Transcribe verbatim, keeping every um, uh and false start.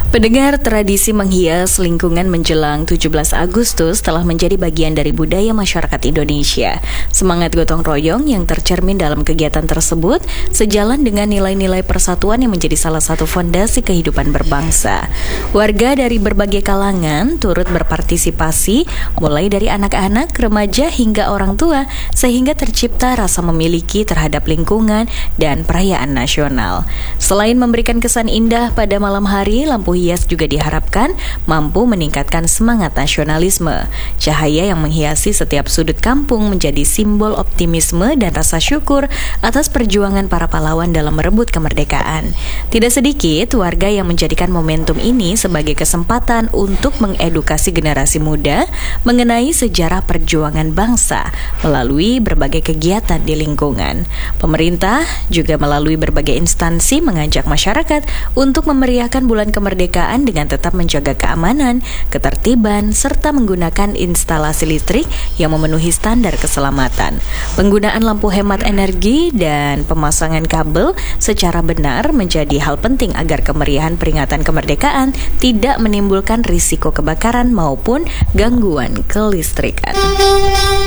Pendengar, tradisi menghias lingkungan menjelang tujuh belas Agustus telah menjadi bagian dari budaya masyarakat Indonesia. Semangat gotong royong yang tercermin dalam kegiatan tersebut sejalan dengan nilai-nilai persatuan yang menjadi salah satu fondasi kehidupan berbangsa. Warga dari berbagai kalangan turut berpartisipasi, mulai dari anak-anak, remaja hingga orang tua, sehingga tercipta rasa memiliki terhadap lingkungan dan perayaan nasional. Selain memberikan kesan indah pada malam hari, lampu hias juga diharapkan mampu meningkatkan semangat nasionalisme. Cahaya yang menghiasi setiap sudut kampung menjadi simbol optimisme dan rasa syukur atas perjuangan para pahlawan dalam merebut kemerdekaan. Tidak sedikit warga yang menjadikan momentum ini sebagai kesempatan untuk mengedukasi generasi muda mengenai sejarah perjuangan bangsa melalui berbagai kegiatan di lingkungan. Pemerintah juga melalui berbagai instansi mengajak masyarakat untuk memeriahkan bulan kemerdekaan dengan tetap menjaga keamanan, ketertiban, serta menggunakan instalasi listrik yang memenuhi standar keselamatan. Penggunaan lampu hemat energi dan pemasangan kabel secara benar menjadi hal penting agar kemeriahan peringatan kemerdekaan tidak menimbulkan risiko kebakaran maupun gangguan kelistrikan.